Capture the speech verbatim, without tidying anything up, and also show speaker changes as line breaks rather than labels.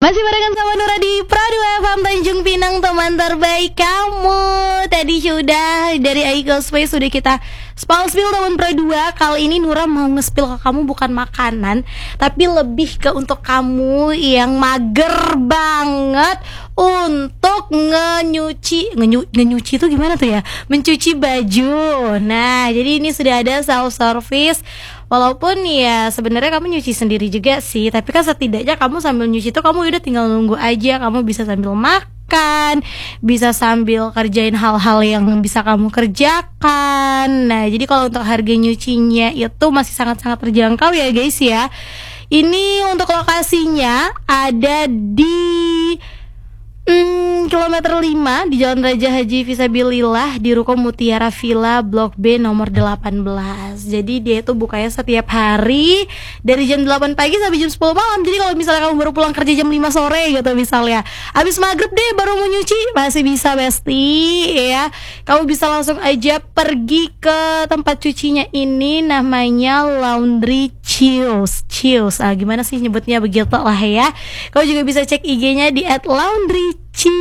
Masih barengan sama Nura di Pradu F M Tanjung Pinang, teman terbaik kamu. Tadi sudah dari Aiko Space sudah kita spill teman Pradu. Kali ini Nura mau nge-spill ke kamu bukan makanan, tapi lebih ke untuk kamu yang mager banget untuk ngenyuci ngenyu, ngenyuci itu gimana tuh ya? Mencuci baju. Nah, jadi ini sudah ada self service. Walaupun ya sebenarnya kamu nyuci sendiri juga sih, tapi kan setidaknya kamu sambil nyuci itu kamu udah tinggal nunggu aja. Kamu bisa sambil makan, bisa sambil kerjain hal-hal yang bisa kamu kerjakan. Nah, jadi kalau untuk harga nyucinya itu masih sangat-sangat terjangkau ya guys ya. Ini untuk lokasinya ada di Hmm, kilometer lima di Jalan Raja Haji Fisabilillah di Ruko Mutiara Villa Blok B nomor delapan belas. Jadi dia itu bukanya setiap hari dari jam delapan pagi sampai jam sepuluh malam. Jadi kalau misalnya kamu baru pulang kerja jam lima sore gitu misalnya, habis maghrib deh baru mau nyuci, masih bisa besti ya. Kamu bisa langsung aja pergi ke tempat cucinya ini, namanya Laundry Chills. Chills, ah gimana sih nyebutnya begitu lah ya. Kamu juga bisa cek I G-nya di at laundry